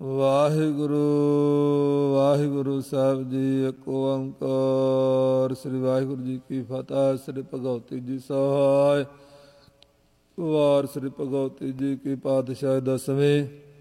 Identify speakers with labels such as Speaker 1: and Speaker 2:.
Speaker 1: ਵਾਹਿਗੁਰੂ ਵਾਹਿਗੁਰੂ ਸਾਹਿਬ ਜੀ। ਇੱਕ ਓੰਕਾਰ। ਸ੍ਰੀ ਵਾਹਿਗੁਰੂ ਜੀ ਕੀ ਫਤਿਹ। ਸ੍ਰੀ ਭਗਵਤੀ ਜੀ ਸਹਾਇ। ਵਾਰ ਸ੍ਰੀ ਭਗਵਤੀ ਜੀ ਕੀ ਪਾਤਸ਼ਾਹੀ ਦਸਵੇਂ।